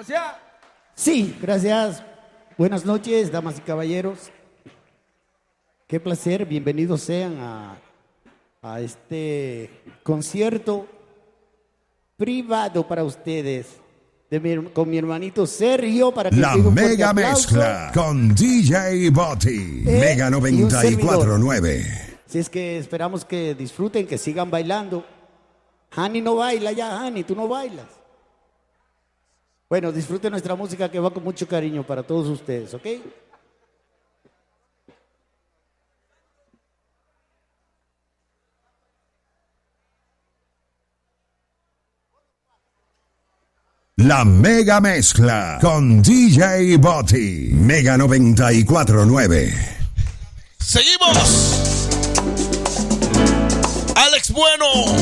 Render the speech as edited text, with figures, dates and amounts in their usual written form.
Gracias. Sí, gracias. Buenas noches, damas y caballeros. Qué placer, bienvenidos sean a este concierto privado para ustedes con mi hermanito Sergio para que la diga un mega fuerte aplauso. mezcla con DJ Botti, Mega 94.9. Si es que esperamos que disfruten, que sigan bailando. Hani no baila ya, Hani, tú no bailas. Bueno, disfruten nuestra música que va con mucho cariño para todos ustedes, ¿ok? La mega mezcla con DJ Botti, Mega 94.9. Seguimos. Alex Bueno.